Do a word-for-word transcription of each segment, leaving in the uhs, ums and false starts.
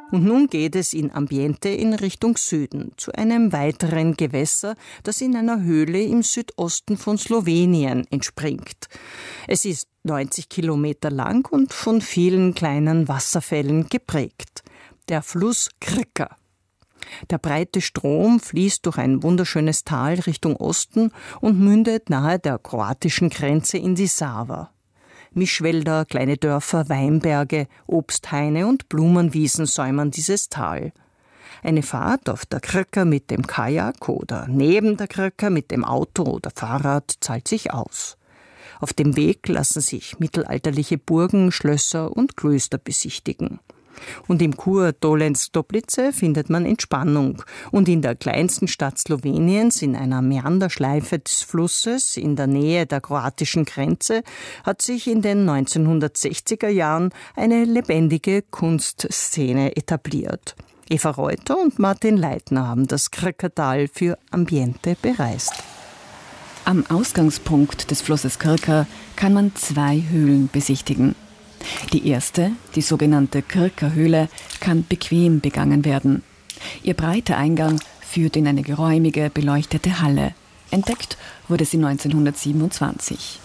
Und nun geht es in Ambiente in Richtung Süden, zu einem weiteren Gewässer, das in einer Höhle im Südosten von Slowenien entspringt. Es ist neunzig Kilometer lang und von vielen kleinen Wasserfällen geprägt. Der Fluss Krka. Der breite Strom fließt durch ein wunderschönes Tal Richtung Osten und mündet nahe der kroatischen Grenze in die Sava. Mischwälder, kleine Dörfer, Weinberge, Obsthaine und Blumenwiesen säumern dieses Tal. Eine Fahrt auf der Krka mit dem Kajak oder neben der Krka mit dem Auto oder Fahrrad zahlt sich aus. Auf dem Weg lassen sich mittelalterliche Burgen, Schlösser und Klöster besichtigen. Und im Kur Dolenz-Toplice findet man Entspannung. Und in der kleinsten Stadt Sloweniens, in einer Meanderschleife des Flusses, in der Nähe der kroatischen Grenze, hat sich in den neunzehnhundertsechziger Jahren eine lebendige Kunstszene etabliert. Eva Reuter und Martin Leitner haben das Krka-Tal für Ambiente bereist. Am Ausgangspunkt des Flusses Krka kann man zwei Höhlen besichtigen. Die erste, die sogenannte Krka-Höhle, kann bequem begangen werden. Ihr breiter Eingang führt in eine geräumige, beleuchtete Halle. Entdeckt wurde sie neunzehnhundertsiebenundzwanzig.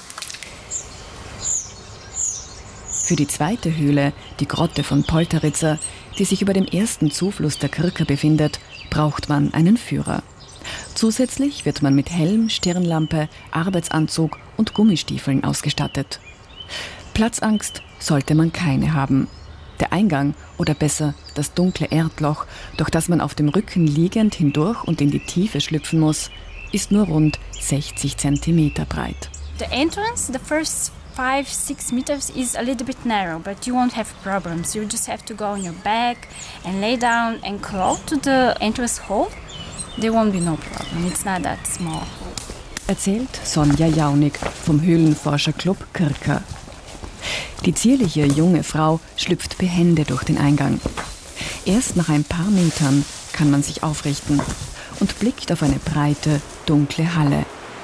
Für die zweite Höhle, die Grotte von Polterica, die sich über dem ersten Zufluss der Krka befindet, braucht man einen Führer. Zusätzlich wird man mit Helm, Stirnlampe, Arbeitsanzug und Gummistiefeln ausgestattet. Platzangst sollte man keine haben. Der Eingang, oder besser das dunkle Erdloch, durch das man auf dem Rücken liegend hindurch und in die Tiefe schlüpfen muss, ist nur rund sechzig Zentimeter breit. The entrance, the first five, six meters is a little bit narrow, but you won't have problems. You just have to go on your back and lay down and crawl to the entrance hole. There won't be no problem. It's not that small. Erzählt Sonja Jaunig vom Höhlenforscherclub Krka. Die zierliche junge Frau schlüpft behende durch den Eingang. Erst nach ein paar Metern kann man sich aufrichten und blickt auf eine breite, dunkle Halle.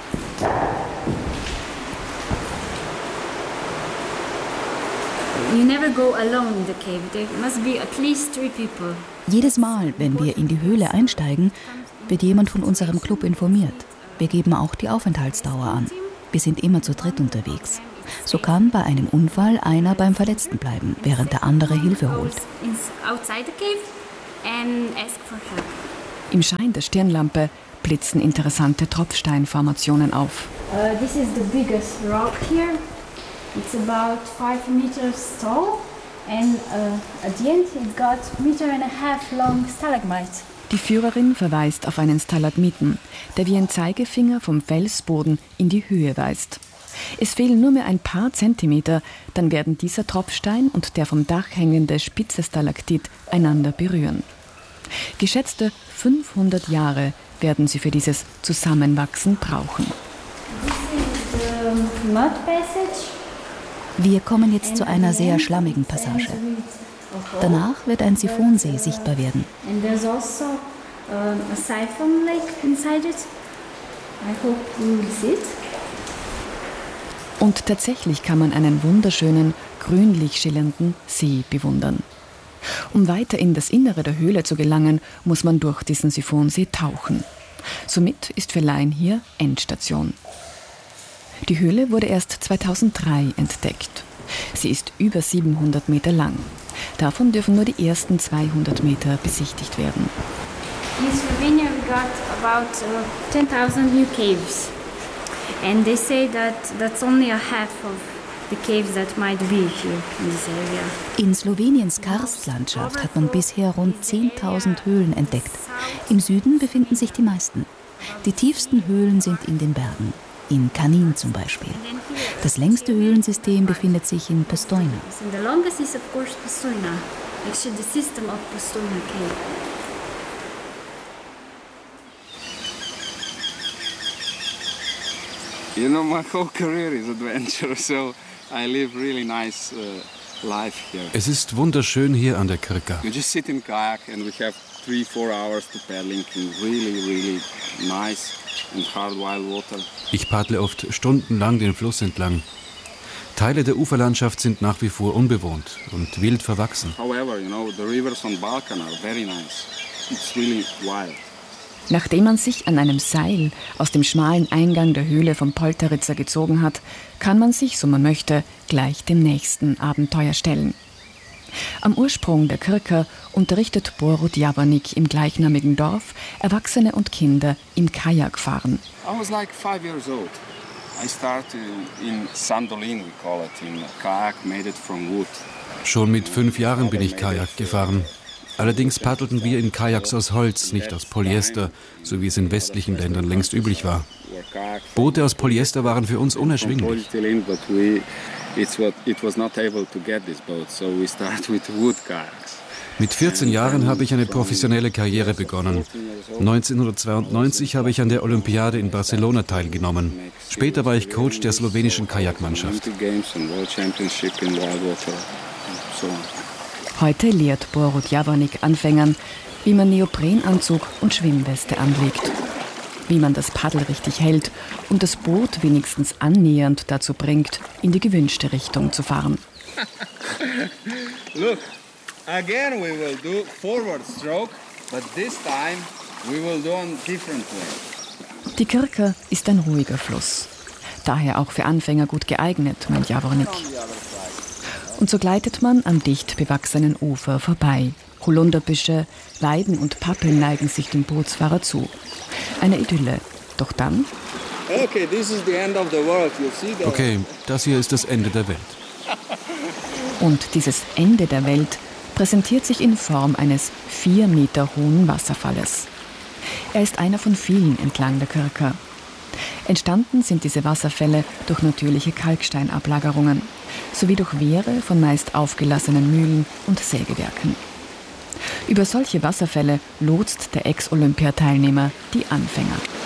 You never go alone in the cave. There must be at least three people. Jedes Mal, wenn wir in die Höhle einsteigen, wird jemand von unserem Club informiert. Wir geben auch die Aufenthaltsdauer an. Wir sind immer zu dritt unterwegs. So kann bei einem Unfall einer beim Verletzten bleiben, während der andere Hilfe holt. Im Schein der Stirnlampe blitzen interessante Tropfsteinformationen auf. Uh, this is the biggest rock here. It's about five meters tall, and uh, at the end it got a meter and a half long stalagmite. Die Führerin verweist auf einen Stalagmiten, der wie ein Zeigefinger vom Felsboden in die Höhe weist. Es fehlen nur mehr ein paar Zentimeter, dann werden dieser Tropfstein und der vom Dach hängende spitze Stalaktit einander berühren. Geschätzte fünfhundert Jahre werden sie für dieses Zusammenwachsen brauchen. Wir kommen jetzt zu einer sehr schlammigen Passage. Danach wird ein Siphonsee sichtbar werden. Und tatsächlich kann man einen wunderschönen, grünlich schillernden See bewundern. Um weiter in das Innere der Höhle zu gelangen, muss man durch diesen Siphonsee tauchen. Somit ist für Laien hier Endstation. Die Höhle wurde erst zweitausenddrei entdeckt. Sie ist über siebenhundert Meter lang. Davon dürfen nur die ersten zweihundert Meter besichtigt werden. In Slovenia we got about uh, ten thousand new caves. And they say that that's only a half of the caves that might be here in this area. In Sloweniens Karstlandschaft hat man bisher rund zehntausend Höhlen entdeckt. Im Süden befinden sich die meisten. Die tiefsten Höhlen sind in den Bergen, in Kanin zum Beispiel. Das längste Höhlensystem befindet sich in Postojna. The longest is of course Postojna, actually the system of Postojna cave. You know, my whole career is adventure, so I live really nice uh, life here. Es ist wunderschön hier an der Krka. You just sit in kayak and we have three, four hours to paddling in really, really nice and hard wild water. Ich paddle oft stundenlang den Fluss entlang. Teile der Uferlandschaft sind nach wie vor unbewohnt und wild verwachsen. However, you know, the rivers on Balkan are very nice. It's really wild. Nachdem man sich an einem Seil aus dem schmalen Eingang der Höhle von Polteritzer gezogen hat, kann man sich, so man möchte, gleich dem nächsten Abenteuer stellen. Am Ursprung der Krka unterrichtet Borut Javorník im gleichnamigen Dorf Erwachsene und Kinder im Kajakfahren. I was like five years old. I started in Sandolin, we call it, in a kayak made it from wood. Schon mit fünf Jahren bin ich Kajak gefahren. Allerdings paddelten wir in Kajaks aus Holz, nicht aus Polyester, so wie es in westlichen Ländern längst üblich war. Boote aus Polyester waren für uns unerschwinglich. Mit vierzehn Jahren habe ich eine professionelle Karriere begonnen. neunzehnhundertzweiundneunzig habe ich an der Olympiade in Barcelona teilgenommen. Später war ich Coach der slowenischen Kajakmannschaft. Heute lehrt Borut Javorník Anfängern, wie man Neoprenanzug und Schwimmweste anlegt, wie man das Paddel richtig hält und das Boot wenigstens annähernd dazu bringt, in die gewünschte Richtung zu fahren. Look, again we will do forward stroke, but this time we will do on different way. Die Krka ist ein ruhiger Fluss, daher auch für Anfänger gut geeignet, meint Javorník. Und so gleitet man am dicht bewachsenen Ufer vorbei. Holunderbüsche, Weiden und Pappeln neigen sich dem Bootsfahrer zu. Eine Idylle. Doch dann... Okay, this is the end of the world. You see the... Okay, das hier ist das Ende der Welt. Und dieses Ende der Welt präsentiert sich in Form eines vier Meter hohen Wasserfalles. Er ist einer von vielen entlang der Krka. Entstanden sind diese Wasserfälle durch natürliche Kalksteinablagerungen sowie durch Wehre von meist aufgelassenen Mühlen und Sägewerken. Über solche Wasserfälle lotst der Ex-Olympiateilnehmer die Anfänger.